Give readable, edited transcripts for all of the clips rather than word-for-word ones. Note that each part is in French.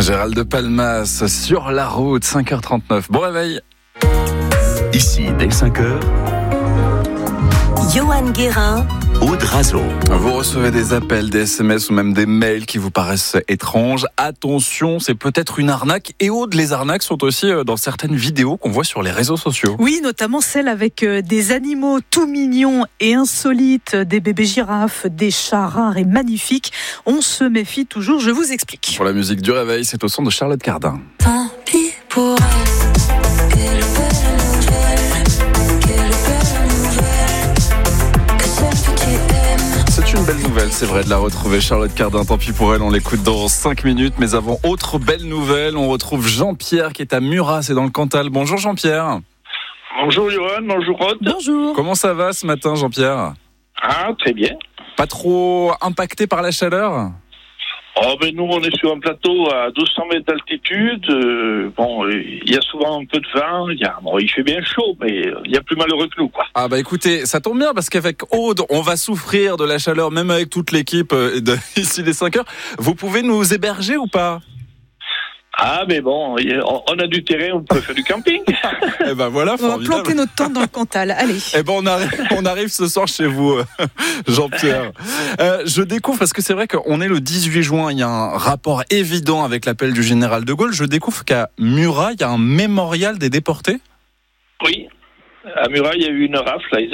Gérald de Palmas sur la route, 5h39. Bon réveil. Ici, dès 5h, Johan Guérin, Aude Razo. Vous recevez des appels, des SMS ou même des mails qui vous paraissent étranges. Attention, c'est peut-être une arnaque. Et Aude, les arnaques sont aussi dans certaines vidéos qu'on voit sur les réseaux sociaux. Oui, notamment celles avec des animaux tout mignons et insolites, des bébés girafes, des chats rares et magnifiques. On se méfie toujours, je vous explique. Pour la musique du réveil, c'est au son de Charlotte Cardin. Tant pis pour elle. C'est une belle nouvelle, c'est vrai, de la retrouver, Charlotte Cardin. Tant pis pour elle, on l'écoute dans 5 minutes. Mais avant, autre belle nouvelle, on retrouve Jean-Pierre qui est à Murat, c'est dans le Cantal. Bonjour Jean-Pierre. Bonjour Johan, bonjour Aude. Bonjour. Comment ça va ce matin Jean-Pierre ? Ah, très bien. Pas trop impacté par la chaleur ? Oh, ben nous, on est sur un plateau à 200 mètres d'altitude. Il y a souvent un peu de vent. Il fait bien chaud, mais il y a plus malheureux que nous, quoi. Ah bah écoutez, ça tombe bien parce qu'avec Aude, on va souffrir de la chaleur, même avec toute l'équipe ici les 5 heures. Vous pouvez nous héberger ou pas ? Ah, mais bon, on a du terrain, on peut faire du camping. Eh ben voilà, On va formidable. planter notre tente dans le Cantal. Allez. Eh ben on arrive ce soir chez vous, Jean-Pierre. Je découvre, parce que c'est vrai qu'on est le 18 juin, il y a un rapport évident avec l'appel du général de Gaulle. Je découvre qu'à Murat, il y a un mémorial des déportés. Oui. À Murat, il y a eu une rafle. Là.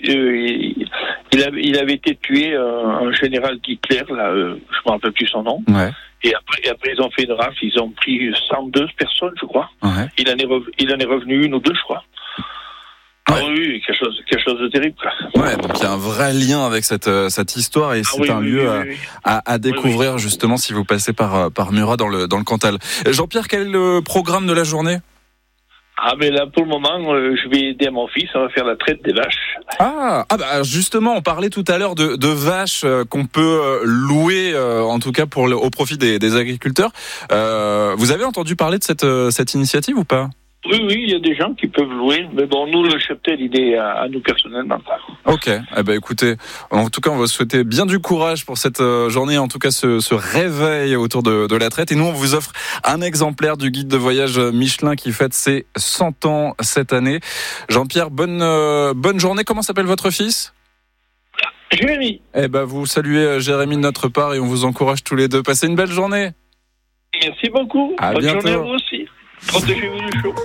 Il avait été tué, un général d'Hitler, là, je me rappelle plus son nom. Ouais. Et après, ils ont fait une rafle. Ils ont pris 102 personnes, je crois. Ouais. Il en est revenu une ou deux, je crois. Ouais. Ah oui, quelque chose de terrible, quoi. Ouais, donc il y a un vrai lien avec cette histoire et c'est un lieu à découvrir justement si vous passez par Murat dans le Cantal. Jean-Pierre, quel est le programme de la journée ? Ah, mais là, pour le moment, je vais aider mon fils, on va faire la traite des vaches. Ah bah justement, on parlait tout à l'heure de vaches qu'on peut louer, en tout cas au profit des agriculteurs. Vous avez entendu parler de cette initiative ou pas ? Oui, il y a des gens qui peuvent louer, mais bon, nous, le cheptel, il est à nous personnellement. Ok, eh ben écoutez, en tout cas, on va souhaiter bien du courage pour cette journée, en tout cas ce réveil autour de la traite. Et nous, on vous offre un exemplaire du guide de voyage Michelin qui fête ses 100 ans cette année. Jean-Pierre, bonne journée. Comment s'appelle votre fils ? Jérémy. Eh ben, vous saluez Jérémy de notre part et on vous encourage tous les deux. Passez une belle journée. Merci beaucoup. À Bonne bientôt. journée à vous aussi. Protégez-vous du chaud.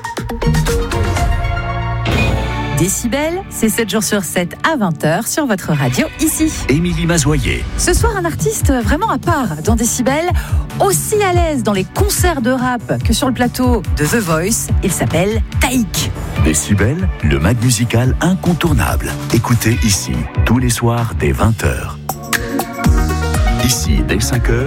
Décibel, c'est 7 jours sur 7 à 20h sur votre radio ici. Émilie Mazoyer. Ce soir, un artiste vraiment à part dans Décibel, aussi à l'aise dans les concerts de rap que sur le plateau de The Voice. Il s'appelle Taïk. Décibel, le mag musical incontournable. Écoutez ici, tous les soirs dès 20h. Ici, dès 5h,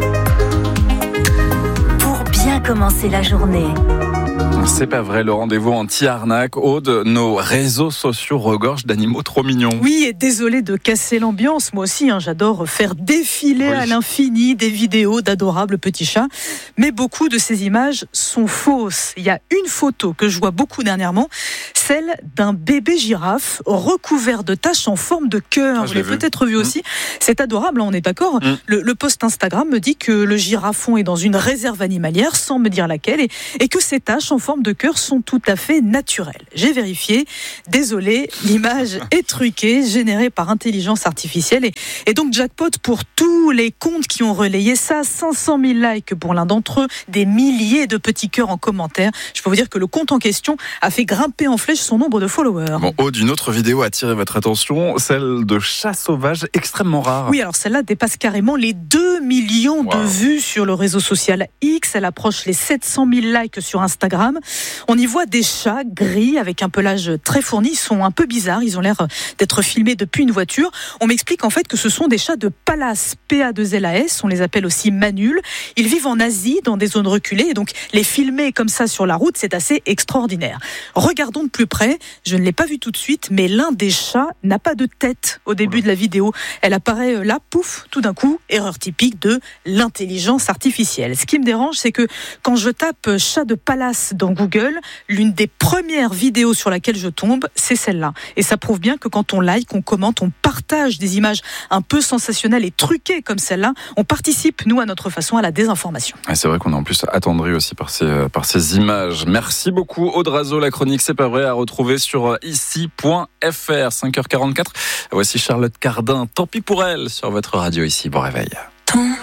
Pour bien commencer la journée. C'est pas vrai, le rendez-vous anti-arnaque. Aude, nos réseaux sociaux regorgent d'animaux trop mignons. Oui, et désolé de casser l'ambiance. Moi aussi, j'adore faire défiler à l'infini des vidéos d'adorables petits chats. Mais beaucoup de ces images sont fausses. Il y a une photo que je vois beaucoup dernièrement, celle d'un bébé girafe recouvert de taches en forme de cœur. Vous l'avez peut-être vu aussi. C'est adorable, on est d'accord. Le post Instagram me dit que le girafon est dans une réserve animalière, sans me dire laquelle, et que ces taches en forme de cœur sont tout à fait naturelles. J'ai vérifié. Désolé, l'image est truquée, générée par intelligence artificielle. Et donc jackpot pour tous les comptes qui ont relayé ça. 500 000 likes pour l'un d'entre eux, des milliers de petits cœurs en commentaire. Je peux vous dire que le compte en question a fait grimper en flèche son nombre de followers. Bon, Aude, une autre vidéo a attiré votre attention, celle de chats sauvages extrêmement rares. Oui, alors celle-là dépasse carrément les 2 millions de vues sur le réseau social X. Elle approche les 700 000 likes sur Instagram. On y voit des chats gris avec un pelage très fourni. Ils sont un peu bizarres. Ils ont l'air d'être filmés depuis une voiture. On m'explique en fait que ce sont des chats de Pallas, PA2LAS. On les appelle aussi manuls. Ils vivent en Asie, dans des zones reculées. Et donc, les filmer comme ça sur la route, c'est assez extraordinaire. Regardons de plus près. Je ne l'ai pas vu tout de suite, mais l'un des chats n'a pas de tête au début de la vidéo. Elle apparaît là, pouf, tout d'un coup. Erreur typique de l'intelligence artificielle. Ce qui me dérange, c'est que quand je tape chat de Pallas dans dans Google, l'une des premières vidéos sur laquelle je tombe, c'est celle-là. Et ça prouve bien que quand on like, on commente, on partage des images un peu sensationnelles et truquées comme celle-là, on participe, nous, à notre façon, à la désinformation. Et c'est vrai qu'on est en plus attendri aussi par ces images. Merci beaucoup, Aude Razo. La chronique C'est pas vrai à retrouver sur ici.fr. 5h44. Voici Charlotte Cardin. Tant pis pour elle sur votre radio ici. Bon réveil.